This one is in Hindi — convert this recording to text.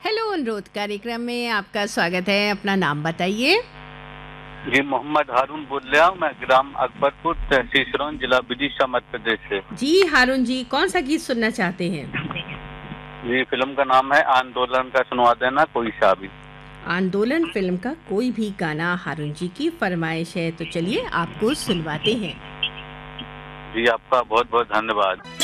हेलो अनुरोध कार्यक्रम में आपका स्वागत है। अपना नाम बताइए। जी मोहम्मद हारून बोल रहा हूँ। मैं ग्राम अकबरपुर, तहसील सिरौंज, जिला विदिशा, मध्य प्रदेश से। जी हारून जी, कौन सा गीत सुनना चाहते हैं? जी फिल्म का नाम है आंदोलन, का सुनवा देना कोई सा भी। आंदोलन फिल्म का कोई भी गाना हारून जी की फरमाइश है, तो चलिए आपको सुनवाते हैं। जी आपका बहुत बहुत धन्यवाद।